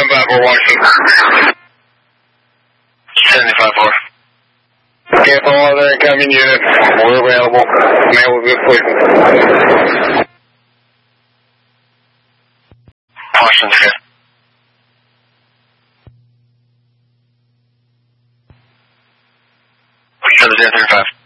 754 Washington. 754. Get all other incoming units. We're available. Man will be sleeping. Washington's good. Show the 035.